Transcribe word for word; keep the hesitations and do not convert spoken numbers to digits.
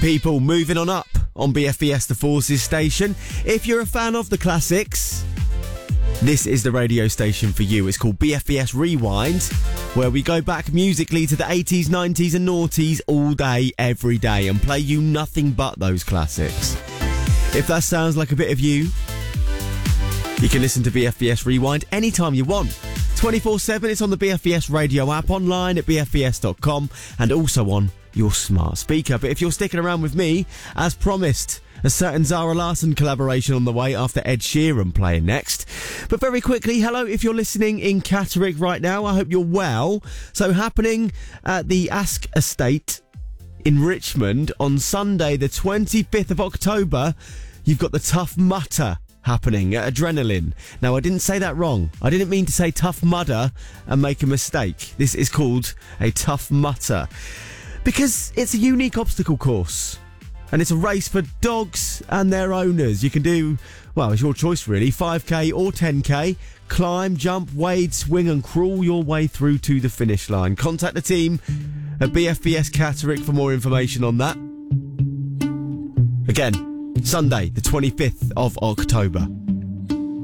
People moving on up on B F E S The Forces station. If you're a fan of the classics, this is the radio station for you. It's called B F E S Rewind, where we go back musically to the eighties, nineties and noughties all day, every day, and play you nothing but those classics. If that sounds like a bit of you, you can listen to B F E S Rewind anytime you want. twenty-four seven, it's on the B F E S radio app, online at b f e s dot com, and also on your smart speaker. But if you're sticking around with me, as promised, a certain Zara Larsson collaboration on the way after Ed Sheeran playing next. But very quickly, hello, if you're listening in Catterick right now, I hope you're well. So happening at the Ask Estate in Richmond on Sunday, the twenty-fifth of October, you've got the Tough Mudder happening at Adrenaline. Now, I didn't say that wrong. I didn't mean to say Tough Mudder and make a mistake. This is called a Tough Mudder because it's a unique obstacle course. And it's a race for dogs and their owners. You can do, well, it's your choice really, five K or ten K. Climb, jump, wade, swing and crawl your way through to the finish line. Contact the team at B F E S Catterick for more information on that. Again, Sunday, the twenty-fifth of October.